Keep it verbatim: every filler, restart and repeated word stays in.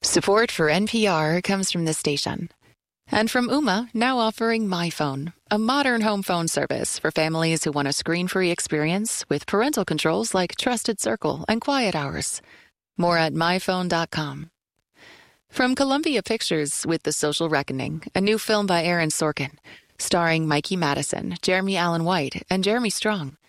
Support for N P R comes from this station. And from Ooma, now offering MyPhone, a modern home phone service for families who want a screen-free experience with parental controls like Trusted Circle and Quiet Hours. More at my phone dot com. From Columbia Pictures with The Social Reckoning, a new film by Aaron Sorkin, starring Mikey Madison, Jeremy Allen White, and Jeremy Strong.